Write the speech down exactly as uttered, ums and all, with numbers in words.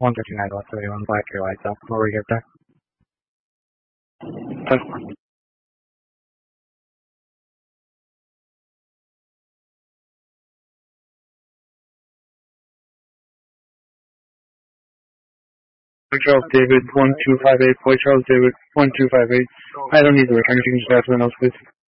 one fifty-nine West seventy-one, Black your lights up before we get there. ten Charles David, one two five eight, Boy Charles David, one two five eight. I don't need the return, you can just ask the notes, please.